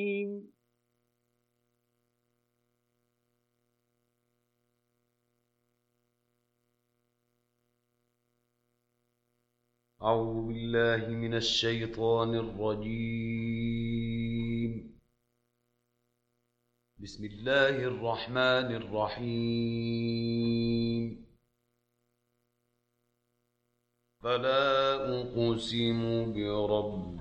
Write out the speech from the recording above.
أعوذ بالله من الشيطان الرجيم. بسم الله الرحمن الرحيم. فلا أقسم برب